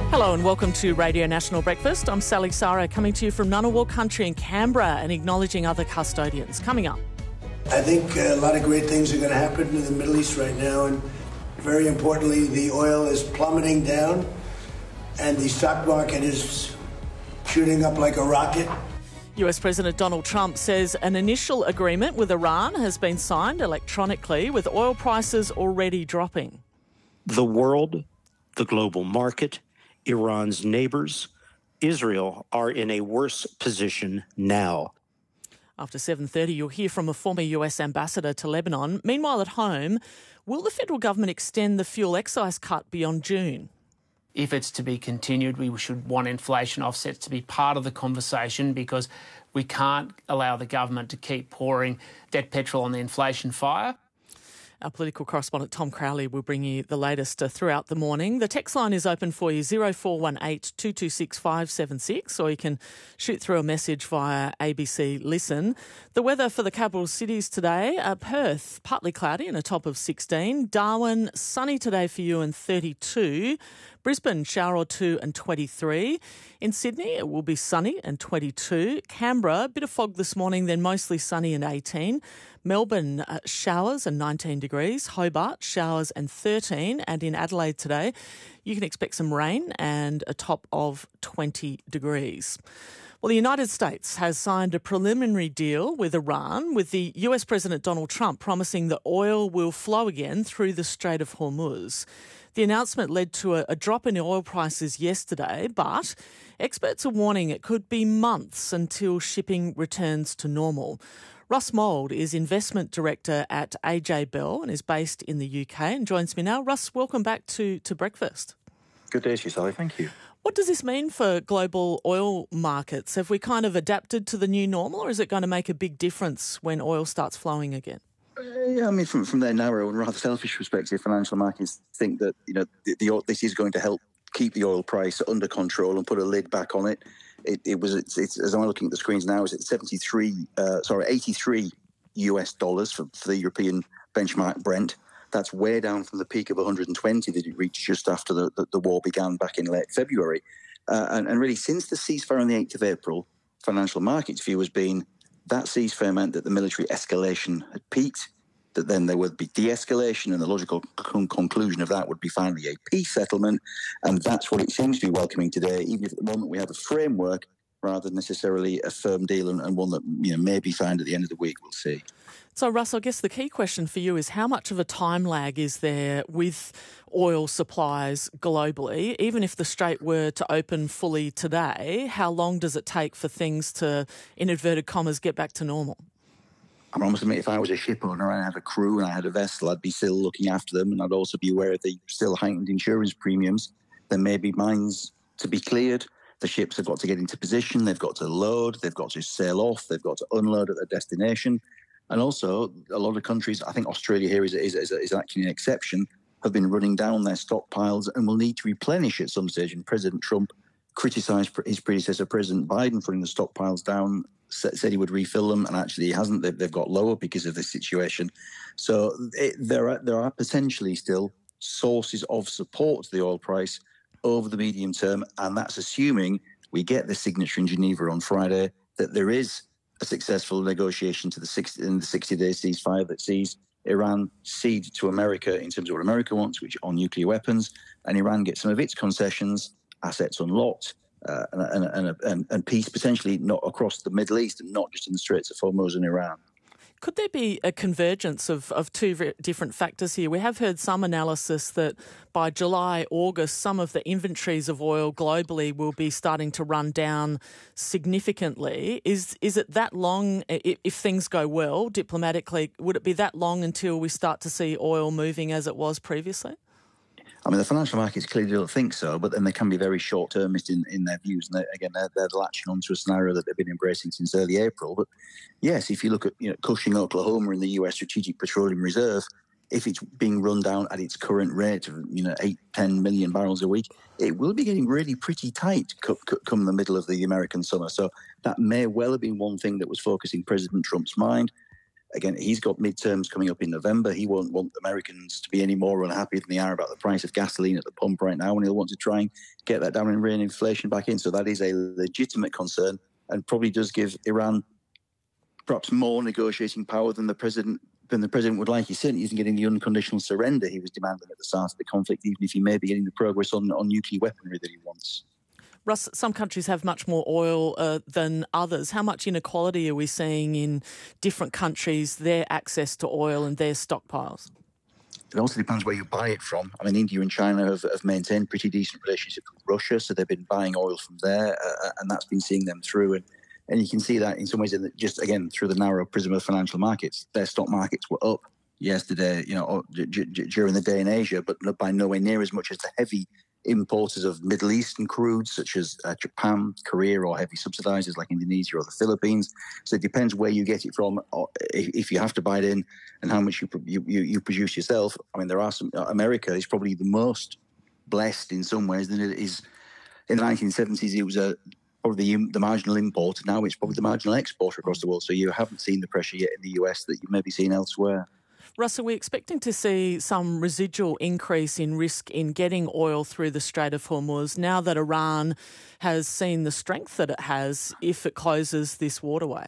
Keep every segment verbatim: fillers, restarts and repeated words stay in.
Hello and welcome to Radio National Breakfast. I'm Sally Sara, coming to you from Ngunnawal Country in Canberra and acknowledging other custodians. Coming up. I think a lot of great things are going to happen in the Middle East right now, and very importantly, the oil is plummeting down and the stock market is shooting up like a rocket. U S President Donald Trump says an initial agreement with Iran has been signed electronically, with oil prices already dropping. The world, the global market, Iran's neighbours, Israel are in a worse position now. After seven thirty, you'll hear from a former U S ambassador to Lebanon. Meanwhile, at home, will the federal government extend the fuel excise cut beyond June? If it's to be continued, we should want inflation offsets to be part of the conversation, because we can't allow the government to keep pouring debt petrol on the inflation fire. Our political correspondent Tom Crowley will bring you the latest uh, throughout the morning. The text line is open for you, zero four one eight, two two six, five seven six, or you can shoot through a message via A B C Listen. The weather for the capital cities today, uh, Perth, partly cloudy and a top of sixteen. Darwin, sunny today for you and thirty-two. Brisbane, shower or two and twenty-three. In Sydney, it will be sunny and twenty-two. Canberra, a bit of fog this morning, then mostly sunny and eighteen. Melbourne, uh, showers and nineteen degrees. Hobart, showers and thirteen. And in Adelaide today, you can expect some rain and a top of twenty degrees. Well, the United States has signed a preliminary deal with Iran, with the U S President Donald Trump promising that oil will flow again through the Strait of Hormuz. The announcement led to a, a drop in oil prices yesterday, but experts are warning it could be months until shipping returns to normal. Russ Mould is Investment Director at A J Bell and is based in the U K and joins me now. Russ, welcome back to, to breakfast. Good day to you, Sally. Thank you. What does this mean for global oil markets? Have we kind of adapted to the new normal, or is it going to make a big difference when oil starts flowing again? Uh, yeah, I mean, from, from their narrow and rather selfish perspective, financial markets think that, you know, the, the, this is going to help keep the oil price under control and put a lid back on it. It, it was, it's, it's, as I'm looking at the screens now, it's at seventy-three, uh, sorry, eighty-three U S dollars for, for the European benchmark Brent. That's way down from the peak of one hundred twenty that it reached just after the, the, the war began back in late February. Uh, and, and really, since the ceasefire on the eighth of April, financial markets' view has been that ceasefire meant that the military escalation had peaked, that then there would be de-escalation, and the logical con- conclusion of that would be finally a peace settlement. And that's what it seems to be welcoming today, even if at the moment we have a framework rather than necessarily a firm deal, and, and one that, you know, may be signed at the end of the week. We'll see. So, Russ, I guess the key question for you is how much of a time lag is there with oil supplies globally? Even if the Strait were to open fully today, how long does it take for things to, in inverted commas, get back to normal? I must admit, if I was a ship owner and I had a crew and I had a vessel, I'd be still looking after them, and I'd also be aware of the still heightened insurance premiums. There may be mines to be cleared. The ships have got to get into position. They've got to load. They've got to sail off. They've got to unload at their destination. And also, a lot of countries, I think Australia here is, is, is, is actually an exception, have been running down their stockpiles and will need to replenish at some stage. And President Trump criticised his predecessor, President Biden, for putting the stockpiles down, said he would refill them, and actually he hasn't. They've, they've got lower because of this situation. So it, there are there are potentially still sources of support to the oil price over the medium term, and that's assuming we get the signature in Geneva on Friday, that there is a successful negotiation to the sixty, in the sixty-day ceasefire that sees Iran cede to America in terms of what America wants, which are nuclear weapons, and Iran gets some of its concessions, assets unlocked, uh, and, and, and, and peace potentially not across the Middle East and not just in the Straits of Hormuz and Iran. Could there be a convergence of, of two different factors here? We have heard some analysis that by July, August, some of the inventories of oil globally will be starting to run down significantly. Is is it that long, if, if things go well diplomatically, would it be that long until we start to see oil moving as it was previously? I mean, the financial markets clearly don't think so, but then they can be very short-termist in, in their views. And they, again, they're, they're latching onto a scenario that they've been embracing since early April. But yes, if you look at, you know, Cushing, Oklahoma in the U S Strategic Petroleum Reserve, if it's being run down at its current rate of, you know, eight, ten million barrels a week, it will be getting really pretty tight come, come the middle of the American summer. So that may well have been one thing that was focusing President Trump's mind. Again, he's got midterms coming up in November. He won't want Americans to be any more unhappy than they are about the price of gasoline at the pump right now, and he'll want to try and get that down and rein inflation back in. So that is a legitimate concern and probably does give Iran perhaps more negotiating power than the president than the president would like. He certainly isn't getting the unconditional surrender he was demanding at the start of the conflict, even if he may be getting the progress on, on nuclear weaponry that he wants. Russ, some countries have much more oil uh, than others. How much inequality are we seeing in different countries, their access to oil and their stockpiles? It also depends where you buy it from. I mean, India and China have, have maintained pretty decent relationships with Russia, so they've been buying oil from there, uh, and that's been seeing them through. And, and you can see that in some ways, in the, just again, through the narrow prism of financial markets. Their stock markets were up yesterday, you know, j- j- during the day in Asia, but by nowhere near as much as the heavy importers of Middle Eastern crudes, such as uh, Japan, Korea, or heavy subsidizers like Indonesia or the Philippines. So it depends where you get it from, or if, if you have to buy it in, and how much you, you you you produce yourself. I mean, there are some. America is probably the most blessed in some ways than it is. In the nineteen seventies, it was a probably the, the marginal importer. Now it's probably the marginal exporter across the world. So you haven't seen the pressure yet in the U S that you may be seeing elsewhere. Russ, are we expecting to see some residual increase in risk in getting oil through the Strait of Hormuz now that Iran has seen the strength that it has if it closes this waterway?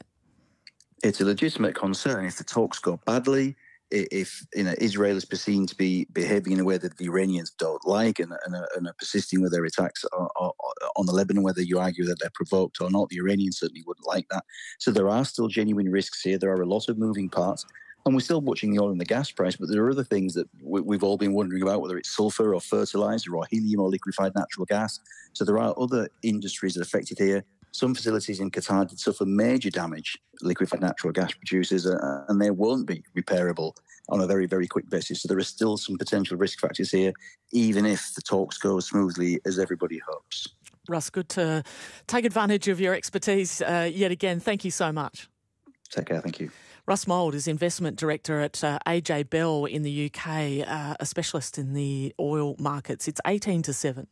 It's a legitimate concern. If the talks go badly, if you know, Israel is perceived to be behaving in a way that the Iranians don't like and, and, are, and are persisting with their attacks on the Lebanon, whether you argue that they're provoked or not, the Iranians certainly wouldn't like that. So there are still genuine risks here. There are a lot of moving parts. And we're still watching the oil and the gas price, but there are other things that we've all been wondering about, whether it's sulfur or fertilizer or helium or liquefied natural gas. So there are other industries that are affected here. Some facilities in Qatar did suffer major damage, liquefied natural gas producers, uh, and they won't be repairable on a very, very quick basis. So there are still some potential risk factors here, even if the talks go as smoothly as everybody hopes. Russ, good to take advantage of your expertise uh, yet again. Thank you so much. Take care. Thank you. Russ Mould is Investment Director at uh, A J Bell in the U K, uh, a specialist in the oil markets. It's eighteen to seven.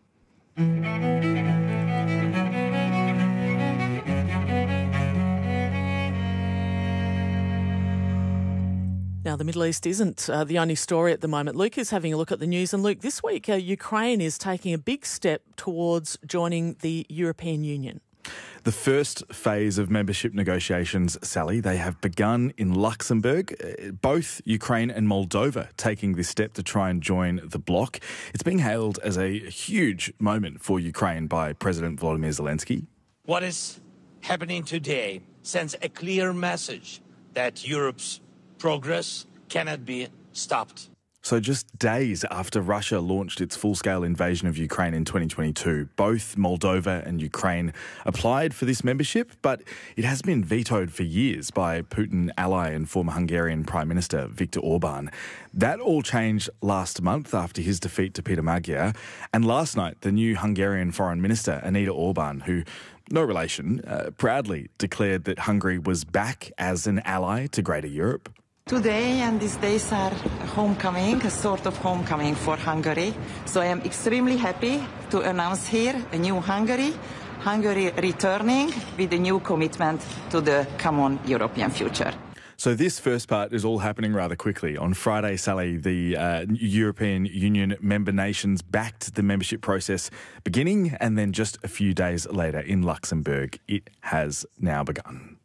Now, the Middle East isn't uh, the only story at the moment. Luke is having a look at the news. And Luke, this week, uh, Ukraine is taking a big step towards joining the European Union. The first phase of membership negotiations, Sally, they have begun in Luxembourg. Both Ukraine and Moldova taking this step to try and join the bloc. It's being hailed as a huge moment for Ukraine by President Volodymyr Zelensky. What is happening today sends a clear message that Europe's progress cannot be stopped. So just days after Russia launched its full-scale invasion of Ukraine in twenty twenty-two, both Moldova and Ukraine applied for this membership, but it has been vetoed for years by Putin ally and former Hungarian Prime Minister Viktor Orban. That all changed last month after his defeat to Peter Magyar, and last night the new Hungarian Foreign Minister, Anita Orban, who no relation, uh, proudly declared that Hungary was back as an ally to Greater Europe. Today and these days are homecoming, a sort of homecoming for Hungary. So I am extremely happy to announce here a new Hungary, Hungary returning with a new commitment to the common European future. So this first part is all happening rather quickly. On Friday, Sally, the uh, European Union member nations backed the membership process beginning, and then just a few days later in Luxembourg, it has now begun.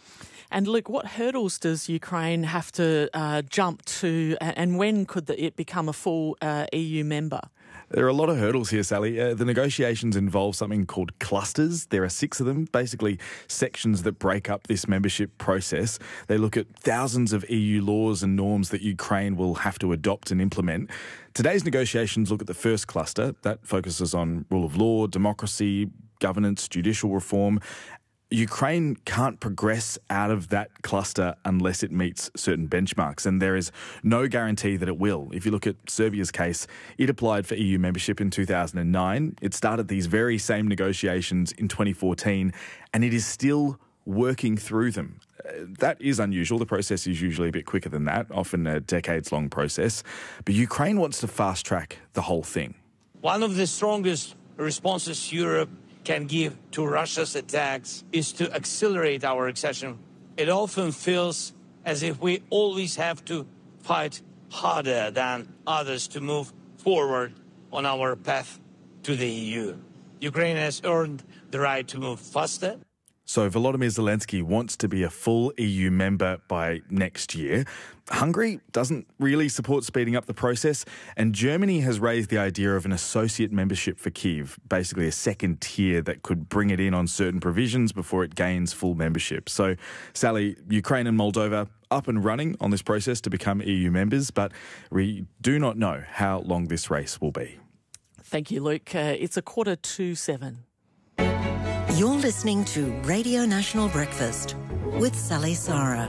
And Luke, what hurdles does Ukraine have to uh, jump to, and when could the, it become a full uh, E U member? There are a lot of hurdles here, Sally. Uh, the negotiations involve something called clusters. There are six of them, basically sections that break up this membership process. They look at thousands of E U laws and norms that Ukraine will have to adopt and implement. Today's negotiations look at the first cluster. That focuses on rule of law, democracy, governance, judicial reform. Ukraine can't progress out of that cluster unless it meets certain benchmarks, and there is no guarantee that it will. If you look at Serbia's case, it applied for E U membership in two thousand nine. It started these very same negotiations in twenty fourteen, and it is still working through them. Uh, that is unusual. The process is usually a bit quicker than that, often a decades-long process. But Ukraine wants to fast-track the whole thing. One of the strongest responses Europe can give to Russia's attacks is to accelerate our accession. It often feels as if we always have to fight harder than others to move forward on our path to the E U. Ukraine has earned the right to move faster. So Volodymyr Zelensky wants to be a full E U member by next year. Hungary doesn't really support speeding up the process, and Germany has raised the idea of an associate membership for Kyiv, basically a second tier that could bring it in on certain provisions before it gains full membership. So, Sally, Ukraine and Moldova up and running on this process to become E U members, but we do not know how long this race will be. Thank you, Luke. Uh, it's a quarter to seven. You're listening to Radio National Breakfast with Sally Sarah.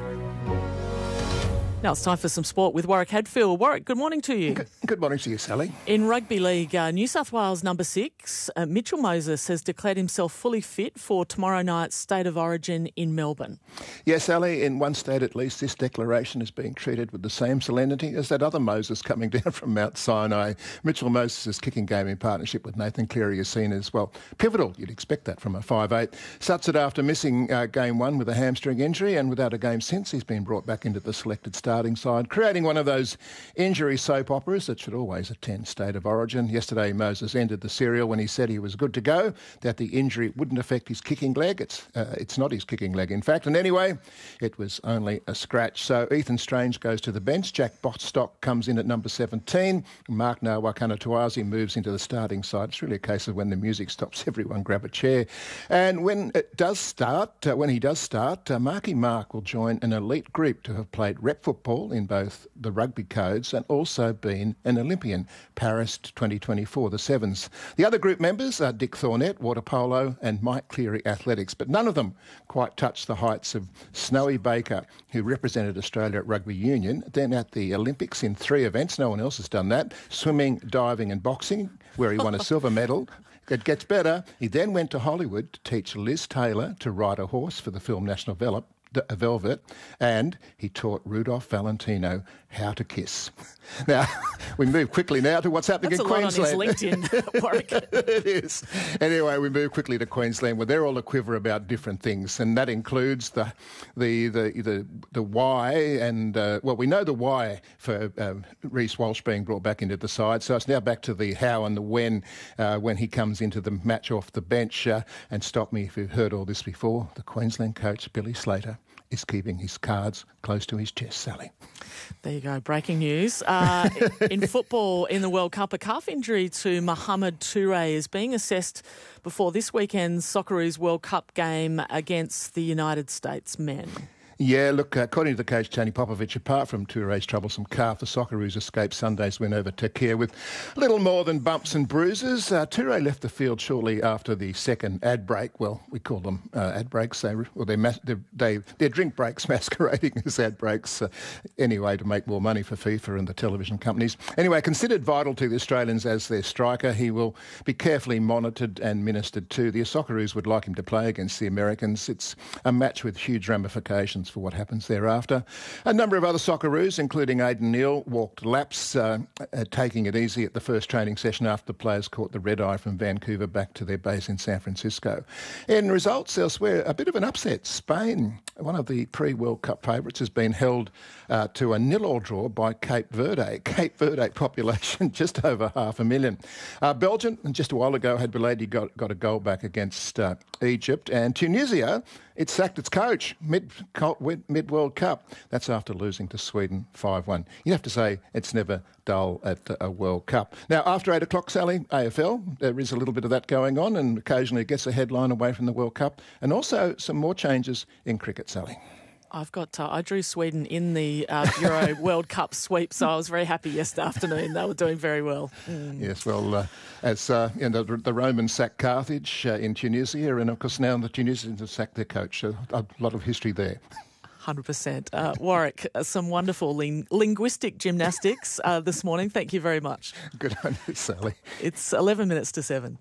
Now it's time for some sport with Warwick Hadfield. Warwick, good morning to you. Good, good morning to you, Sally. In Rugby League, uh, New South Wales number six, uh, Mitchell Moses has declared himself fully fit for tomorrow night's State of Origin in Melbourne. Yes, Sally, in one state at least, this declaration is being treated with the same solemnity as that other Moses coming down from Mount Sinai. Mitchell Moses' kicking game in partnership with Nathan Cleary is seen as, well, pivotal. You'd expect that from a five eight. Suts it after missing uh, game one with a hamstring injury, and without a game since, he's been brought back into the selected starting side, creating one of those injury soap operas that should always attend State of Origin. Yesterday, Moses ended the serial when he said he was good to go, that the injury wouldn't affect his kicking leg. It's uh, it's not his kicking leg, in fact. And anyway, it was only a scratch. So Ethan Strange goes to the bench. Jack Bostock comes in at number seventeen. Mark Nawaqanatuazi moves into the starting side. It's really a case of when the music stops, everyone grab a chair. And when it does start, uh, when he does start, uh, Marky Mark will join an elite group to have played rep football in both the rugby codes and also been an Olympian, Paris twenty twenty-four, the Sevens. The other group members are Dick Thornett, water polo, and Mike Cleary, athletics, but none of them quite touch the heights of Snowy Baker, who represented Australia at Rugby Union, then at the Olympics in three events. No one else has done that: swimming, diving and boxing, where he won a silver medal. It gets better. He then went to Hollywood to teach Liz Taylor to ride a horse for the film National Velvet. Velvet, and he taught Rudolph Valentino how to kiss. Now, we move quickly now to what's happening That's in a lot Queensland. on his LinkedIn work. It is. Anyway, we move quickly to Queensland, where they're all a quiver about different things, and that includes the the the the, the why and uh, well, we know the why for um, Reece Walsh being brought back into the side. So it's now back to the how and the when uh, when he comes into the match off the bench. Uh, and stop me if you've heard all this before. The Queensland coach Billy Slater is keeping his cards close to his chest, Sally. There you go, breaking news. Uh, in football, in the World Cup, a calf injury to Mohamed Toure is being assessed before this weekend's Socceroos World Cup game against the United States men. Yeah, look, according to the coach, Tony Popovich, apart from Touré's troublesome calf, the Socceroos escaped Sunday's win over Turkey with little more than bumps and bruises. Uh, Touré left the field shortly after the second ad break. Well, we call them uh, ad breaks. They, well, they're, mas- they're, they, they're drink breaks masquerading as ad breaks uh, anyway to make more money for FIFA and the television companies. Anyway, considered vital to the Australians as their striker, he will be carefully monitored and ministered to. The Socceroos would like him to play against the Americans. It's a match with huge ramifications for what happens thereafter. A number of other Socceroos, including Aidan Neal, walked laps, uh, uh, taking it easy at the first training session after the players caught the red eye from Vancouver back to their base in San Francisco. In results elsewhere, a bit of an upset. Spain, one of the pre-World Cup favourites, has been held uh, to a nil-all draw by Cape Verde. Cape Verde population just over half a million. Uh, Belgium, just a while ago, had belatedly got, got a goal back against uh, Egypt, and Tunisia, it sacked its coach mid mid World Cup. That's after losing to Sweden five one. You have to say it's never dull at a World Cup. Now, after eight o'clock, Sally, A F L, there is a little bit of that going on, and occasionally it gets a headline away from the World Cup, and also some more changes in cricket, Sally. I've got, uh, I drew Sweden in the uh, Euro World Cup sweep, so I was very happy yesterday afternoon. They were doing very well. Mm. Yes, well, uh, as uh, you know, the, the Romans sacked Carthage uh, in Tunisia, and of course now the Tunisians have sacked their coach. So a lot of history there. one hundred percent. Uh, Warwick, uh, some wonderful ling- linguistic gymnastics uh, this morning. Thank you very much. Good on you, Sally. It's eleven minutes to seven.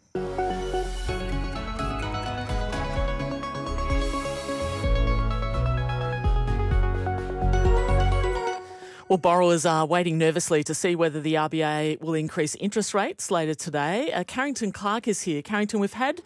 Well, borrowers are waiting nervously to see whether the R B A will increase interest rates later today. Uh, Carrington Clark is here. Carrington, we've had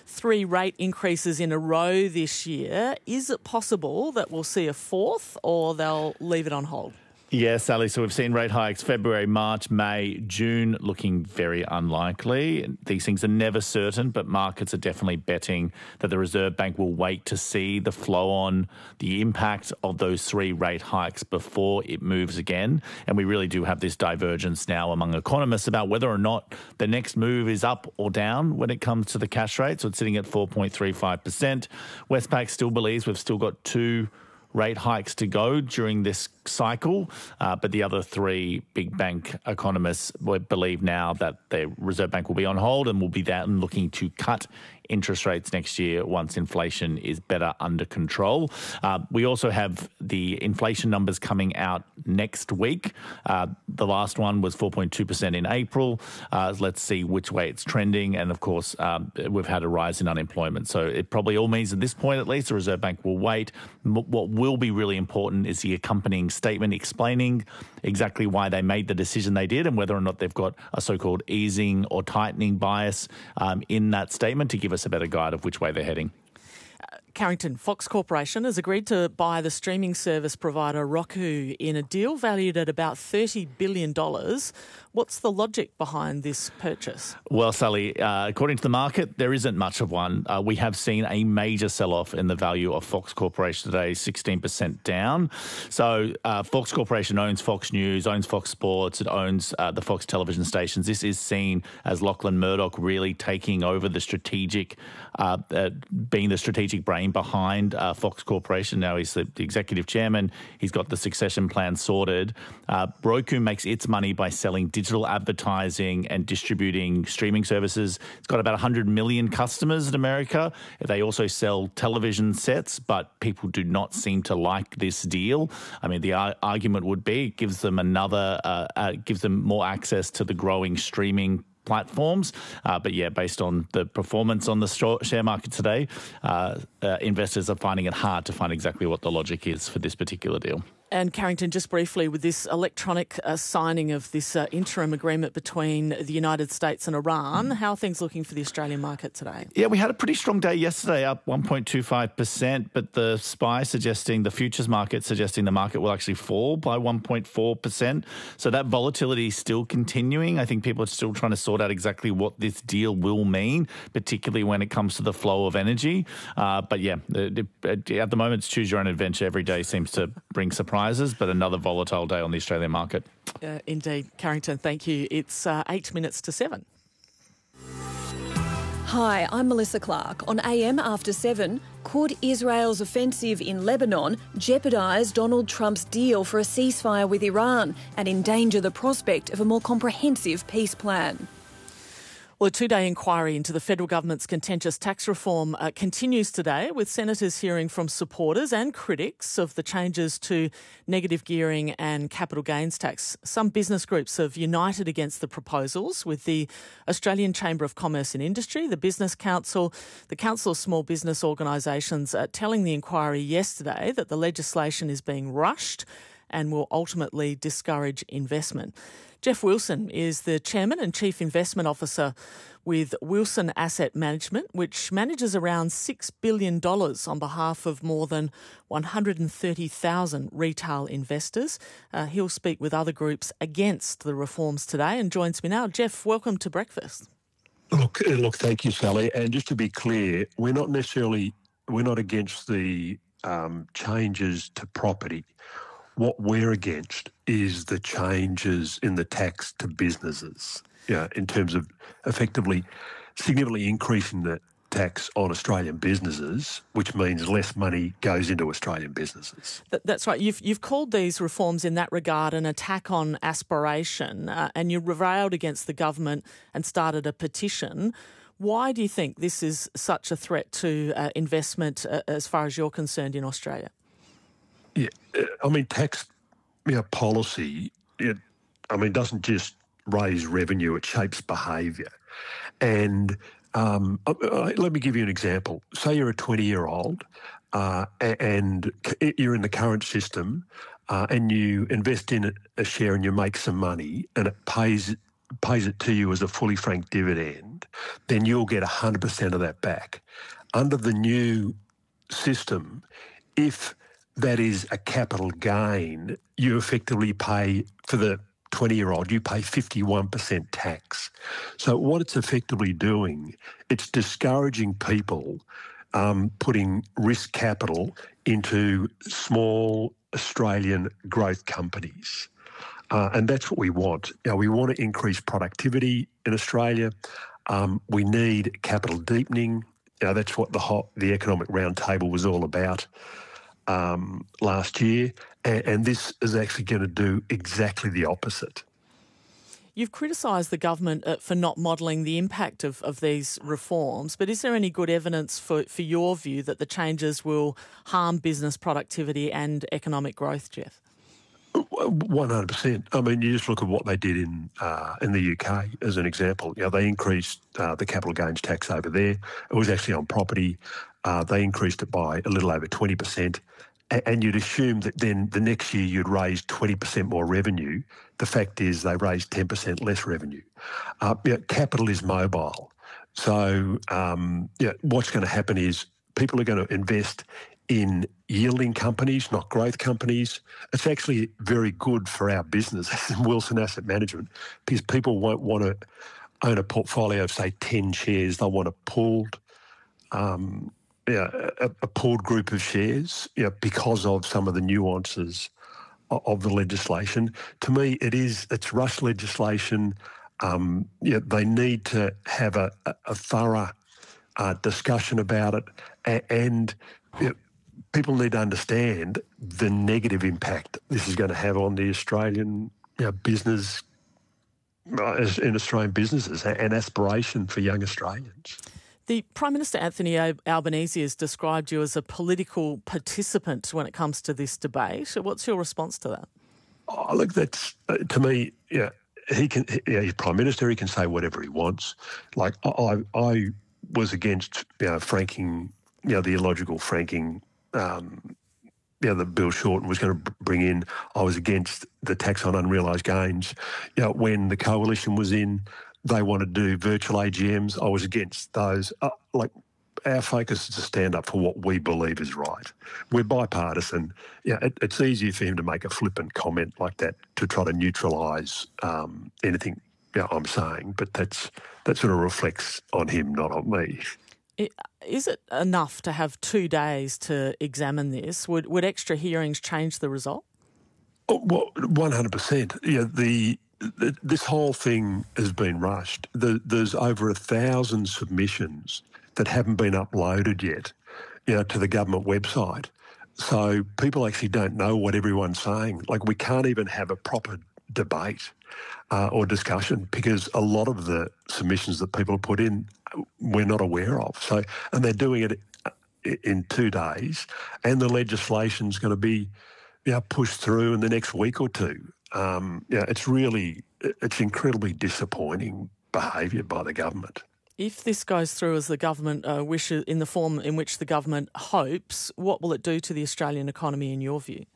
three rate increases in a row this year. Is it possible that we'll see a fourth, or they'll leave it on hold? Yeah, Sally, so we've seen rate hikes February, March, May, June, looking very unlikely. These things are never certain, but markets are definitely betting that the Reserve Bank will wait to see the flow on, the impact of those three rate hikes before it moves again. And we really do have this divergence now among economists about whether or not the next move is up or down when it comes to the cash rate. So it's sitting at four point three five percent. Westpac still believes we've still got two rate hikes to go during this cycle, uh, but the other three big bank economists believe now that the Reserve Bank will be on hold and will be then looking to cut interest rates next year once inflation is better under control. Uh, we also have the inflation numbers coming out next week. Uh, the last one was four point two percent in April. Uh, let's see which way it's trending. And of course, um, we've had a rise in unemployment. So it probably all means at this point, at least, the Reserve Bank will wait. M- what will be really important is the accompanying statement explaining exactly why they made the decision they did and whether or not they've got a so-called easing or tightening bias um, in that statement to give us a better guide of which way they're heading. Uh, Carrington, Fox Corporation has agreed to buy the streaming service provider Roku in a deal valued at about thirty billion dollars. What's the logic behind this purchase? Well, Sally, uh, according to the market, there isn't much of one. Uh, we have seen a major sell-off in the value of Fox Corporation today, sixteen percent down. So uh, Fox Corporation owns Fox News, owns Fox Sports, it owns uh, the Fox television stations. This is seen as Lachlan Murdoch really taking over the strategic, uh, uh, being the strategic brain behind uh, Fox Corporation. Now he's the, the executive chairman. He's got the succession plan sorted. Uh, Roku makes its money by selling digital digital advertising and distributing streaming services. It's got about one hundred million customers in America. They also sell television sets, but people do not seem to like this deal. I mean, the ar- argument would be it gives them another, uh, uh, gives them more access to the growing streaming platforms. Uh, but yeah, based on the performance on the share market today, uh, uh, investors are finding it hard to find exactly what the logic is for this particular deal. And Carrington, just briefly, with this electronic uh, signing of this uh, interim agreement between the United States and Iran, how are things looking for the Australian market today? Yeah, we had a pretty strong day yesterday, up one point two five percent, but the S P Y suggesting, the futures market suggesting the market will actually fall by one point four percent. So that volatility is still continuing. I think people are still trying to sort out exactly what this deal will mean, particularly when it comes to the flow of energy. Uh, but yeah, at the moment, it's choose your own adventure. Every day seems to bring surprises. But another volatile day on the Australian market. Uh, indeed. Carrington, thank you. It's uh, eight minutes to seven. Hi, I'm Melissa Clark. On A M After seven, could Israel's offensive in Lebanon jeopardise Donald Trump's deal for a ceasefire with Iran and endanger the prospect of a more comprehensive peace plan? Well, a two-day inquiry into the federal government's contentious tax reform uh, continues today, with senators hearing from supporters and critics of the changes to negative gearing and capital gains tax. Some business groups have united against the proposals, with the Australian Chamber of Commerce and Industry, the Business Council, the Council of Small Business Organisations uh, telling the inquiry yesterday that the legislation is being rushed and will ultimately discourage investment. Jeff Wilson is the Chairman and Chief Investment Officer with Wilson Asset Management, which manages around six billion dollars on behalf of more than one hundred thirty thousand retail investors. Uh, he'll speak with other groups against the reforms today and joins me now. Jeff, welcome to Breakfast. Look, look, thank you, Sally. And just to be clear, we're not necessarily, we're not against the um, changes to property. What we're against is the changes in the tax to businesses, yeah, in terms of effectively significantly increasing the tax on Australian businesses, which means less money goes into Australian businesses. That's right. You've you've called these reforms in that regard an attack on aspiration, uh, and you railed against the government and started a petition. Why do you think this is such a threat to uh, investment uh, as far as you're concerned in Australia? Yeah, I mean, tax you know, policy, it, I mean, doesn't just raise revenue, it shapes behaviour. And um, let me give you an example. Say you're a twenty-year-old uh, and you're in the current system uh, and you invest in a share and you make some money and it pays pays it to you as a fully franked dividend, then you'll get one hundred percent of that back. Under the new system, if that is a capital gain, you effectively pay for the twenty-year-old, you pay fifty-one percent tax. So what it's effectively doing, it's discouraging people um, putting risk capital into small Australian growth companies. Uh, and that's what we want. You know, we want to increase productivity in Australia. Um, we need capital deepening. You know, that's what the whole, the Economic Roundtable was all about um, last year. And, and this is actually going to do exactly the opposite. You've criticised the government uh, for not modelling the impact of, of these reforms, but is there any good evidence for, for your view that the changes will harm business productivity and economic growth, Jeff? one hundred percent. I mean, you just look at what they did in uh, in the U K as an example. You know, they increased uh, the capital gains tax over there. It was actually on property. Uh, they increased it by a little over twenty percent. And you'd assume that then the next year you'd raise twenty percent more revenue. The fact is they raised ten percent less revenue. Uh, you know, capital is mobile. So um, you know, what's going to happen is people are going to invest in yielding companies, not growth companies. It's actually very good for our business, Wilson Asset Management, because people won't want to own a portfolio of, say, ten shares. They'll want a pooled um Yeah, a, a pooled group of shares, you know, because of some of the nuances of, of the legislation. To me, it is it's rush legislation. Um, you know, they need to have a, a, a thorough uh, discussion about it, and, and you know, people need to understand the negative impact this is going to have on the Australian you know, business, uh, in Australian businesses, and aspiration for young Australians. The Prime Minister Anthony Albanese has described you as a political participant when it comes to this debate. What's your response to that? Oh, look, that's, uh, to me, yeah, he can, yeah, he's Prime Minister, he can say whatever he wants. Like, I, I was against, you know, franking, you know, the illogical franking, um, you know, that Bill Shorten was going to bring in. I was against the tax on unrealised gains. You know, when the coalition was in, they want to do virtual A G Ms. I was against those. Uh, like, our focus is to stand up for what we believe is right. We're bipartisan. Yeah, it, it's easy for him to make a flippant comment like that to try to neutralise um, anything you know, I'm saying, but that's that sort of reflects on him, not on me. It, is it enough to have two days to examine this? Would would extra hearings change the result? Oh, well, one hundred percent. Yeah, the this whole thing has been rushed. The, there's over a thousand submissions that haven't been uploaded yet, you know, to the government website. So people actually don't know what everyone's saying. Like, we can't even have a proper debate uh, or discussion because a lot of the submissions that people put in we're not aware of. So, and they're doing it in two days, and the legislation's going to be, you know, pushed through in the next week or two. Um, yeah, it's really, it's incredibly disappointing behaviour by the government. If this goes through as the government uh, wishes, in the form in which the government hopes, what will it do to the Australian economy in your view?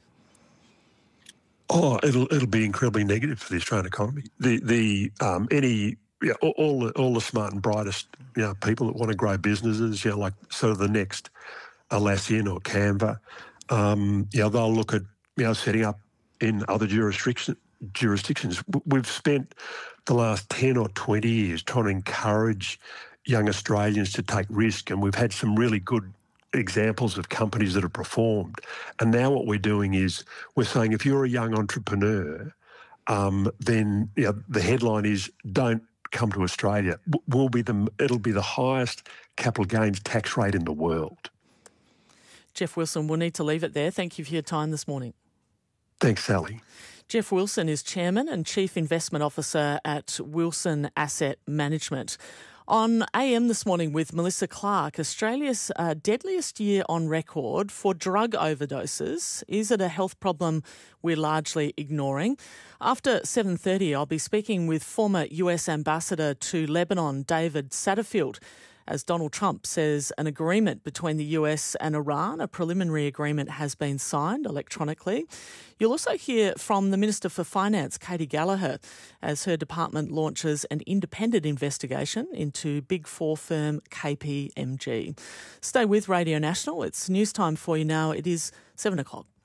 Oh, it'll it'll be incredibly negative for the Australian economy. The the um, any yeah, all, all the all the smart and brightest you know people that want to grow businesses, you know, like sort of the next Atlassian or Canva, um, you know, they'll look at you know setting up in other jurisdiction, jurisdictions. We've spent the last ten or twenty years trying to encourage young Australians to take risk, and we've had some really good examples of companies that have performed. And now what we're doing is we're saying if you're a young entrepreneur, um, then you know, the headline is don't come to Australia. We'll be the, it'll be the highest capital gains tax rate in the world. Jeff Wilson, we'll need to leave it there. Thank you for your time this morning. Thanks, Sally. Jeff Wilson is Chairman and Chief Investment Officer at Wilson Asset Management. On A M this morning with Melissa Clark, Australia's uh, deadliest year on record for drug overdoses. Is it a health problem we're largely ignoring? After seven thirty, I'll be speaking with former U S Ambassador to Lebanon, David Satterfield, as Donald Trump says an agreement between the U S and Iran, a preliminary agreement, has been signed electronically. You'll also hear from the Minister for Finance, Katy Gallagher, as her department launches an independent investigation into Big Four firm K P M G. Stay with Radio National. It's news time for you now. It is seven o'clock.